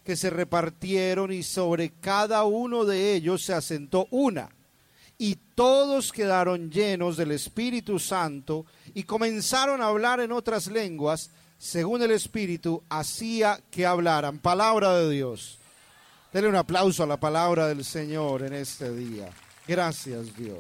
que se repartieron, y sobre cada uno de ellos se asentó una. Y todos quedaron llenos del Espíritu Santo y comenzaron a hablar en otras lenguas, según el Espíritu hacía que hablaran. Palabra de Dios. Denle un aplauso a la palabra del Señor en este día. Gracias, Dios.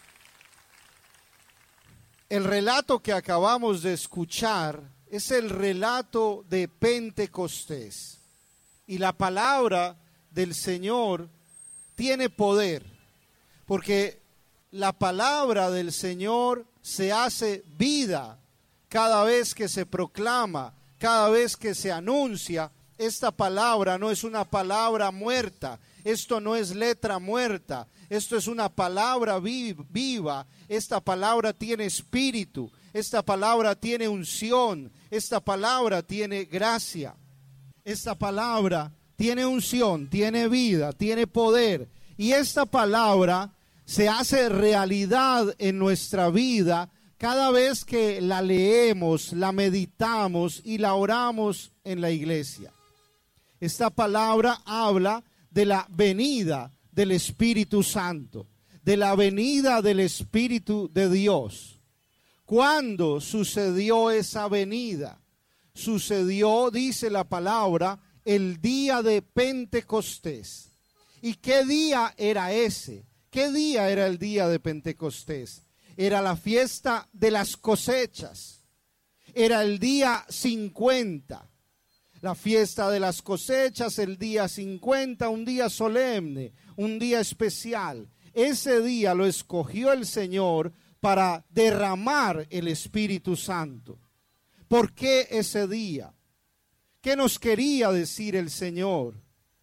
El relato que acabamos de escuchar es el relato de Pentecostés. Y la palabra del Señor tiene poder, porque la palabra del Señor se hace vida cada vez que se proclama, cada vez que se anuncia. Esta palabra no es una palabra muerta, esto no es letra muerta, esto es una palabra viva, esta palabra tiene espíritu, esta palabra tiene unción, esta palabra tiene gracia, esta palabra tiene unción, tiene vida, tiene poder, y esta palabra se hace realidad en nuestra vida cada vez que la leemos, la meditamos y la oramos en la iglesia. Esta palabra habla de la venida del Espíritu Santo, de la venida del Espíritu de Dios. ¿Cuándo sucedió esa venida? Sucedió, dice la palabra, el día de Pentecostés. ¿Y qué día era ese? ¿Qué día era el día de Pentecostés? Era la fiesta de las cosechas. Era el día 50. La fiesta de las cosechas, el día 50, un día solemne, un día especial. Ese día lo escogió el Señor para derramar el Espíritu Santo. ¿Por qué ese día? ¿Qué nos quería decir el Señor?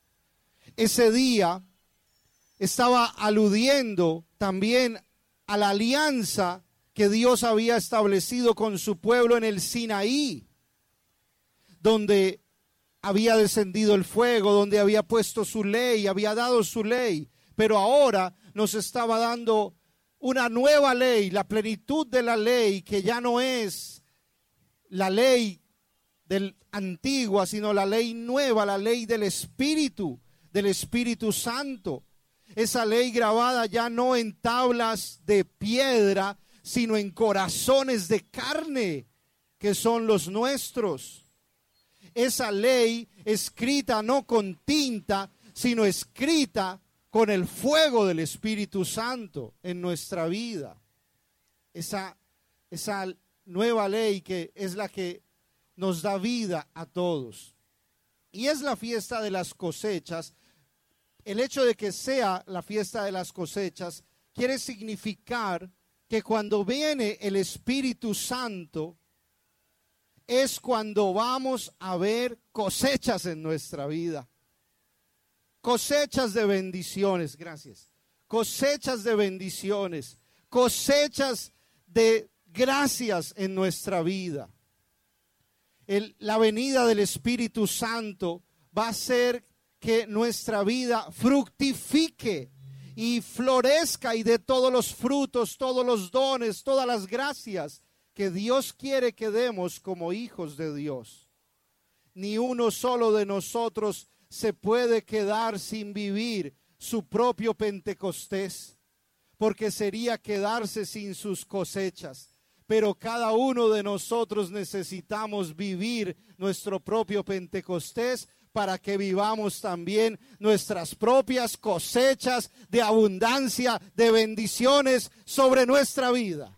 Ese día estaba aludiendo también a la alianza que Dios había establecido con su pueblo en el Sinaí, donde había descendido el fuego, donde había puesto su ley, había dado su ley, pero ahora nos estaba dando una nueva ley, la plenitud de la ley, que ya no es la ley antigua, sino la ley nueva, la ley del Espíritu Santo. Esa ley grabada ya no en tablas de piedra, sino en corazones de carne, que son los nuestros. Esa ley escrita no con tinta, sino escrita con el fuego del Espíritu Santo en nuestra vida. Esa nueva ley que es la que nos da vida a todos. Y es la fiesta de las cosechas. El hecho de que sea la fiesta de las cosechas quiere significar que cuando viene el Espíritu Santo es cuando vamos a ver cosechas en nuestra vida. Cosechas de bendiciones, gracias. Cosechas de bendiciones, cosechas de gracias en nuestra vida. La venida del Espíritu Santo va a hacer que nuestra vida fructifique y florezca y dé todos los frutos, todos los dones, todas las gracias que Dios quiere que demos como hijos de Dios. Ni uno solo de nosotros se puede quedar sin vivir su propio Pentecostés, porque sería quedarse sin sus cosechas. Pero cada uno de nosotros necesitamos vivir nuestro propio Pentecostés para que vivamos también nuestras propias cosechas de abundancia, de bendiciones sobre nuestra vida.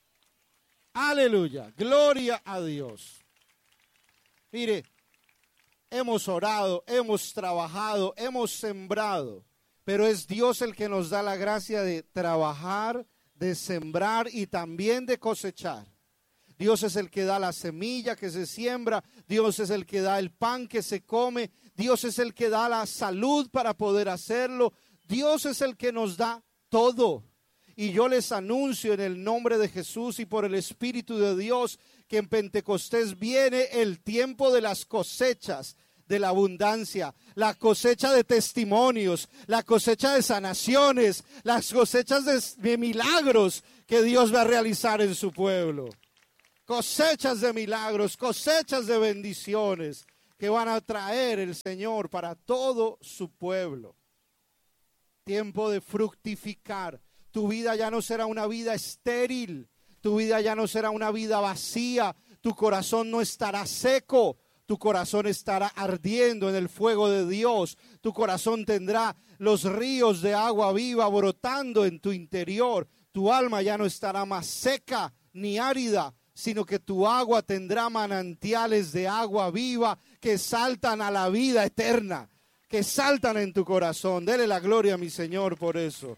Aleluya, gloria a Dios. Mire, hemos orado, hemos trabajado, hemos sembrado, pero es Dios el que nos da la gracia de trabajar, de sembrar y también de cosechar. Dios es el que da la semilla que se siembra, Dios es el que da el pan que se come, Dios es el que da la salud para poder hacerlo, Dios es el que nos da todo. Y yo les anuncio en el nombre de Jesús y por el Espíritu de Dios que en Pentecostés viene el tiempo de las cosechas, de la abundancia, la cosecha de testimonios, la cosecha de sanaciones, las cosechas de milagros que Dios va a realizar en su pueblo. Cosechas de milagros, cosechas de bendiciones que van a traer el Señor para todo su pueblo. Tiempo de fructificar. Tu vida ya no será una vida estéril. Tu vida ya no será una vida vacía. Tu corazón no estará seco. Tu corazón estará ardiendo en el fuego de Dios. Tu corazón tendrá los ríos de agua viva brotando en tu interior. Tu alma ya no estará más seca ni árida, sino que tu agua tendrá manantiales de agua viva que saltan a la vida eterna, que saltan en tu corazón. Dele la gloria a mi Señor por eso.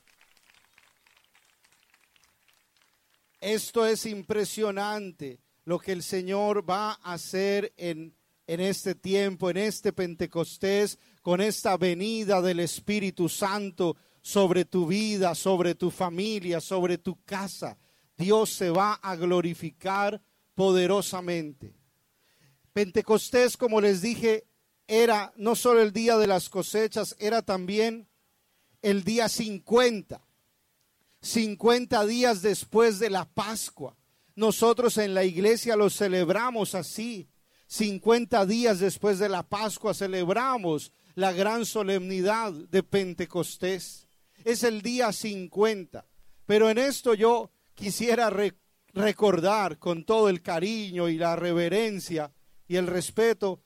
Esto es impresionante, lo que el Señor va a hacer en este tiempo, en este Pentecostés, con esta venida del Espíritu Santo sobre tu vida, sobre tu familia, sobre tu casa. Dios se va a glorificar poderosamente. Pentecostés, como les dije, era no solo el día de las cosechas, era también el día 50. 50 días después de la Pascua. Nosotros en la iglesia lo celebramos así. 50 días después de la Pascua celebramos la gran solemnidad de Pentecostés. Es el día 50. Pero en esto yo quisiera recordar con todo el cariño y la reverencia y el respeto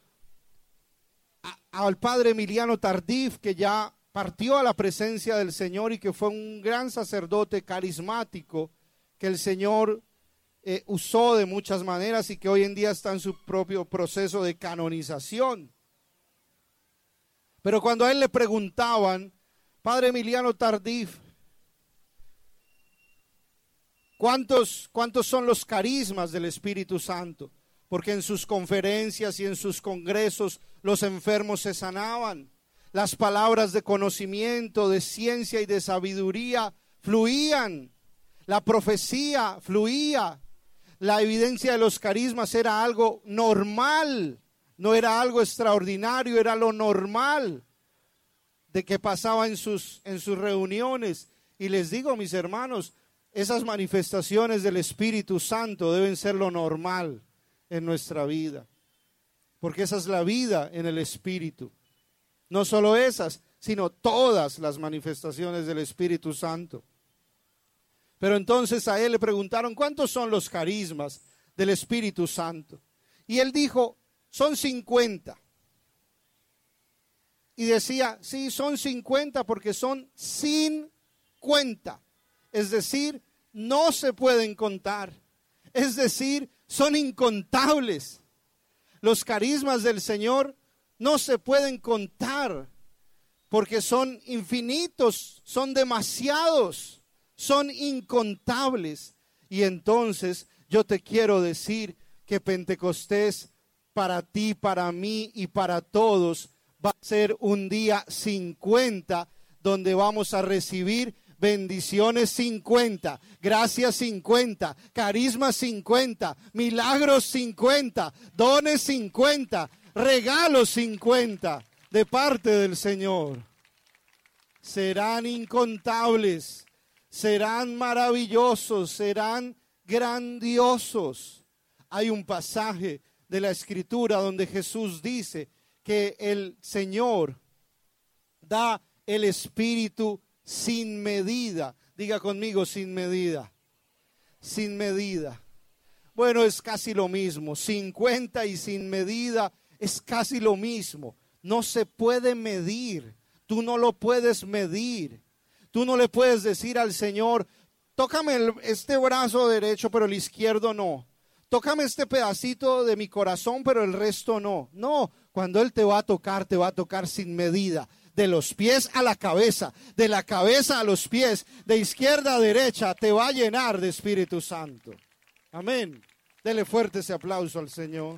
al padre Emiliano Tardif, que ya partió a la presencia del Señor y que fue un gran sacerdote carismático que el Señor usó de muchas maneras y que hoy en día está en su propio proceso de canonización. Pero cuando a él le preguntaban, padre Emiliano Tardif, ¿cuántos son los carismas del Espíritu Santo? Porque en sus conferencias y en sus congresos los enfermos se sanaban. Las palabras de conocimiento, de ciencia y de sabiduría fluían. La profecía fluía. La evidencia de los carismas era algo normal. No era algo extraordinario, era lo normal de que pasaba en sus reuniones. Y les digo, mis hermanos, esas manifestaciones del Espíritu Santo deben ser lo normal en nuestra vida. Porque esa es la vida en el Espíritu. No solo esas, sino todas las manifestaciones del Espíritu Santo. Pero entonces a él le preguntaron, ¿cuántos son los carismas del Espíritu Santo? Y él dijo, son 50. Y decía, sí, son 50 porque son sin cuenta. Es decir, no se pueden contar. Es decir, son incontables. Los carismas del Señor no se pueden contar porque son infinitos, son demasiados, son incontables. Y entonces yo te quiero decir que Pentecostés para ti, para mí y para todos va a ser un día 50 donde vamos a recibir bendiciones 50, gracias 50, carismas 50, milagros 50, dones 50, regalos 50 de parte del Señor. Serán incontables, serán maravillosos, serán grandiosos. Hay un pasaje de la Escritura donde Jesús dice que el Señor da el Espíritu sin medida. Diga conmigo, sin medida. Sin medida. Bueno, es casi lo mismo. 50 y sin medida es casi lo mismo. No se puede medir. Tú no lo puedes medir. Tú no le puedes decir al Señor, tócame este brazo derecho, pero el izquierdo no. Tócame este pedacito de mi corazón, pero el resto no. No, cuando Él te va a tocar sin medida. De los pies a la cabeza, de la cabeza a los pies, de izquierda a derecha, te va a llenar de Espíritu Santo. Amén. Dele fuerte ese aplauso al Señor.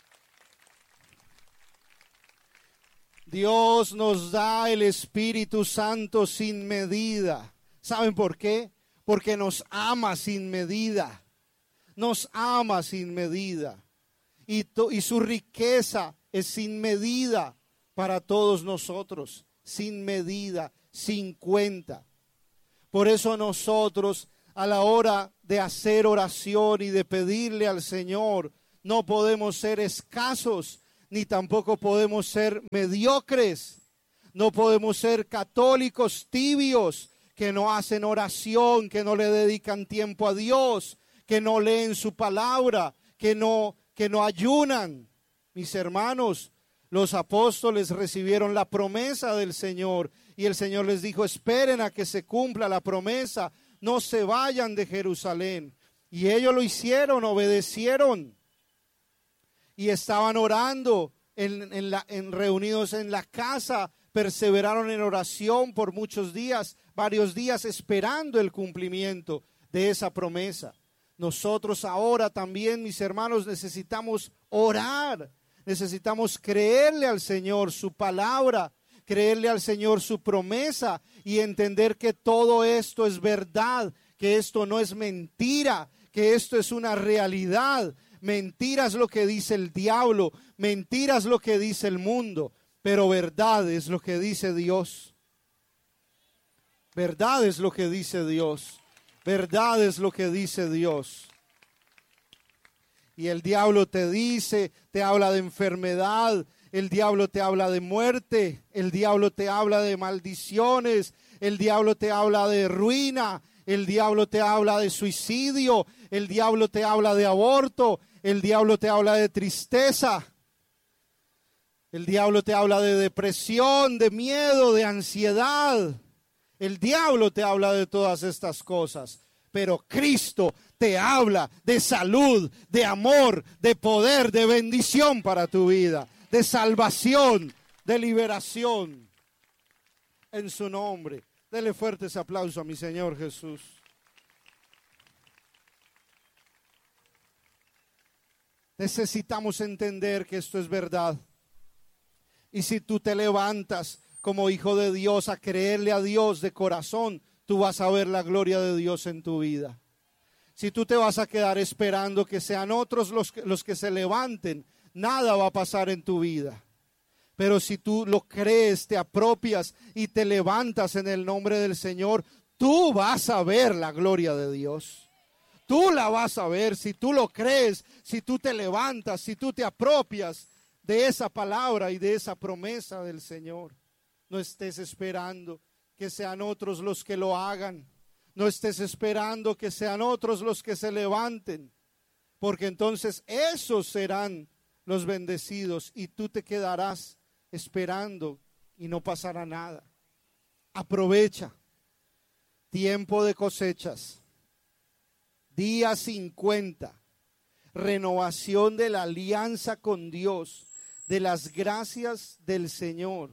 Dios nos da el Espíritu Santo sin medida. ¿Saben por qué? Porque nos ama sin medida. Nos ama sin medida. Y su riqueza es sin medida para todos nosotros. Sin medida, sin cuenta. Por eso nosotros, a la hora de hacer oración y de pedirle al Señor, no podemos ser escasos. ni tampoco podemos ser mediocres. No podemos ser católicos tibios que no hacen oración, que no le dedican tiempo a Dios, que no leen su palabra, que no ayunan. Mis hermanos, los apóstoles recibieron la promesa del Señor y el Señor les dijo: esperen a que se cumpla la promesa, no se vayan de Jerusalén. Y ellos lo hicieron, obedecieron y estaban orando reunidos en la casa, perseveraron en oración por muchos días, varios días, esperando el cumplimiento de esa promesa. Nosotros ahora también, mis hermanos, necesitamos orar, necesitamos creerle al Señor su palabra, creerle al Señor su promesa y entender que todo esto es verdad, que esto no es mentira, que esto es una realidad. Mentira es lo que dice el diablo, mentira es lo que dice el mundo, pero verdad es lo que dice Dios. Verdad es lo que dice Dios. Verdad es lo que dice Dios. Y el diablo te dice, te habla de enfermedad, el diablo te habla de muerte, el diablo te habla de maldiciones, el diablo te habla de ruina, el diablo te habla de suicidio, el diablo te habla de aborto, el diablo te habla de tristeza, el diablo te habla de depresión, de miedo, de ansiedad. El diablo te habla de todas estas cosas, pero Cristo te habla de salud, de amor, de poder, de bendición para tu vida, de salvación, de liberación. En su nombre, dele fuertes aplausos a mi Señor Jesús. Necesitamos entender que esto es verdad. Y si tú te levantas como hijo de Dios a creerle a Dios de corazón, tú vas a ver la gloria de Dios en tu vida. Si tú te vas a quedar esperando que sean otros los que se levanten, nada va a pasar en tu vida. Pero si tú lo crees, te apropias y te levantas en el nombre del Señor, tú vas a ver la gloria de Dios. Tú la vas a ver si tú lo crees, si tú te levantas, si tú te apropias de esa palabra y de esa promesa del Señor. No estés esperando que sean otros los que lo hagan. No estés esperando que sean otros los que se levanten, porque entonces esos serán los bendecidos y tú te quedarás esperando y no pasará nada. Aprovecha tiempo de cosechas, día 50, renovación de la alianza con Dios, de las gracias del Señor.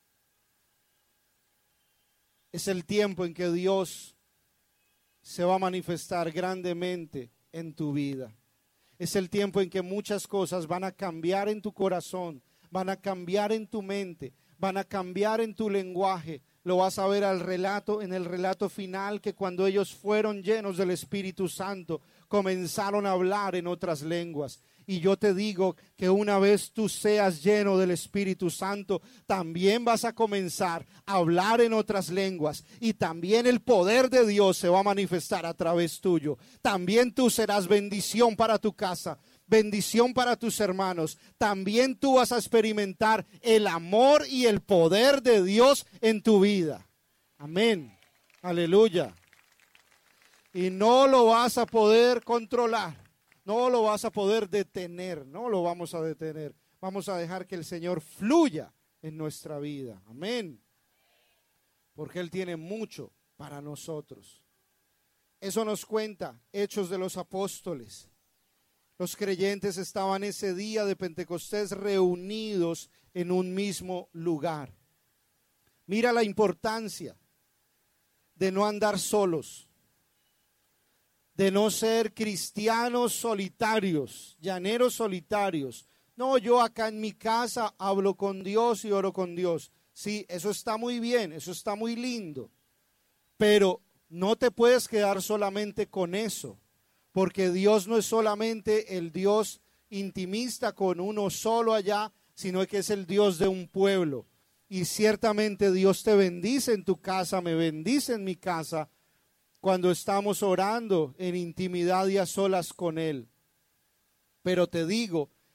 Es el tiempo en que Dios se va a manifestar grandemente en tu vida. Es el tiempo en que muchas cosas van a cambiar en tu corazón, van a cambiar en tu mente, van a cambiar en tu lenguaje. Lo vas a ver en el relato final, que cuando ellos fueron llenos del Espíritu Santo, comenzaron a hablar en otras lenguas. Y yo te digo que una vez tú seas lleno del Espíritu Santo, también vas a comenzar a hablar en otras lenguas y también el poder de Dios se va a manifestar a través tuyo. También tú serás bendición para tu casa, bendición para tus hermanos. También tú vas a experimentar el amor y el poder de Dios en tu vida. Amén. Aleluya. Y no lo vas a poder controlar. No lo vas a poder detener, no lo vamos a detener. Vamos a dejar que el Señor fluya en nuestra vida. Amén. Porque Él tiene mucho para nosotros. Eso nos cuenta Hechos de los Apóstoles. Los creyentes estaban ese día de Pentecostés reunidos en un mismo lugar. Mira la importancia de no andar solos, de no ser cristianos solitarios, llaneros solitarios. No, yo acá en mi casa hablo con Dios y oro con Dios. Sí, eso está muy bien, eso está muy lindo, pero no te puedes quedar solamente con eso, porque Dios no es solamente el Dios intimista con uno solo allá, sino que es el Dios de un pueblo. Y ciertamente Dios te bendice en tu casa, me bendice en mi casa, cuando estamos orando en intimidad y a solas con Él. Pero te digo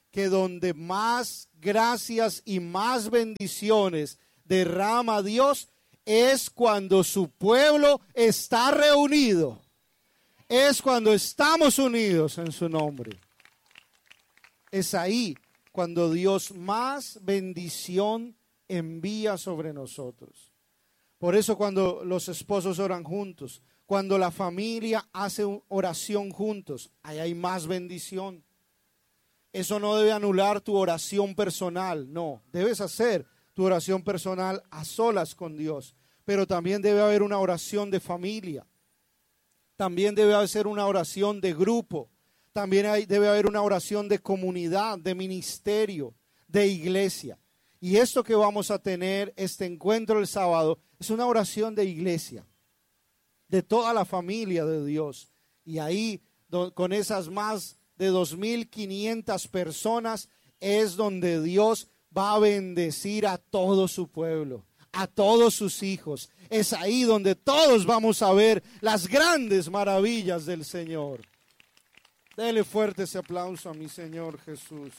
que donde más gracias y más bendiciones derrama Dios es cuando su pueblo está reunido. Es cuando estamos unidos en su nombre. Es ahí cuando Dios más bendición envía sobre nosotros. Por eso cuando los esposos oran juntos, cuando la familia hace oración juntos, ahí hay más bendición. Eso no debe anular tu oración personal, no. Debes hacer tu oración personal a solas con Dios, pero también debe haber una oración de familia. También debe haber una oración de grupo. También debe haber una oración de comunidad, de ministerio, de iglesia. Y esto que vamos a tener, este encuentro el sábado, es una oración de iglesia, de toda la familia de Dios. Y ahí, con esas más de 2,500 personas, es donde Dios va a bendecir a todo su pueblo, a todos sus hijos. Es ahí donde todos vamos a ver las grandes maravillas del Señor. Dele fuerte ese aplauso a mi Señor Jesús.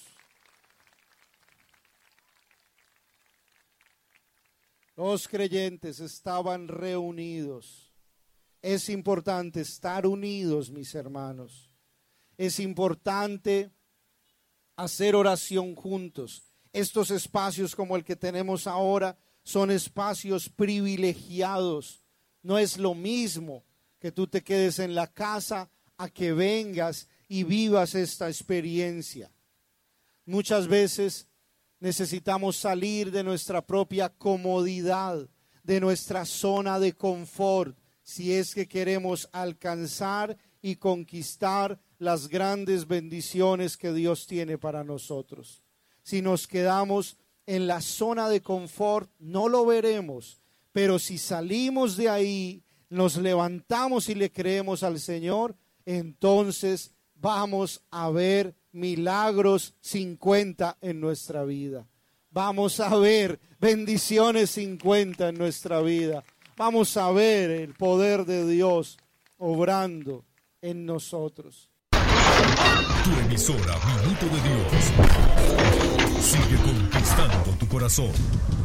Los creyentes estaban reunidos. Es importante estar unidos, mis hermanos. Es importante hacer oración juntos. Estos espacios como el que tenemos ahora son espacios privilegiados. No es lo mismo que tú te quedes en la casa a que vengas y vivas esta experiencia. Muchas veces necesitamos salir de nuestra propia comodidad, de nuestra zona de confort, si es que queremos alcanzar y conquistar las grandes bendiciones que Dios tiene para nosotros. Si nos quedamos en la zona de confort, no lo veremos, pero si salimos de ahí, nos levantamos y le creemos al Señor, entonces vamos a ver milagros 50 en nuestra vida. Vamos a ver bendiciones 50 en nuestra vida. Vamos a ver el poder de Dios obrando en nosotros. Tu emisora Minuto de Dios sigue conquistando tu corazón.